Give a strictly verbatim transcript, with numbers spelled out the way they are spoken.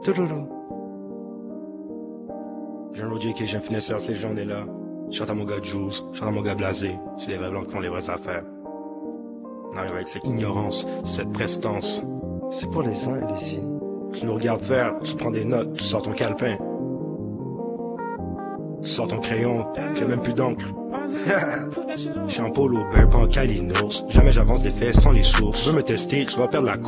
Touloulou. J'ai un J K, j'ai un finesseur, ces journées-là. Chante à mon gars Jules, chante à mon gars Blasé. C'est les vrais blancs qui font les vraies affaires. On arrive avec cette ignorance, cette prestance. C'est pour les uns et les îles. Tu nous regardes faire, tu prends des notes, tu sors ton calepin. Tu sors ton crayon, j'ai même plus d'encre. Je suis en polo, ben pas en Calinos. Jamais j'avance des faits sans les sources. Tu veux me tester, tu vas perdre la course.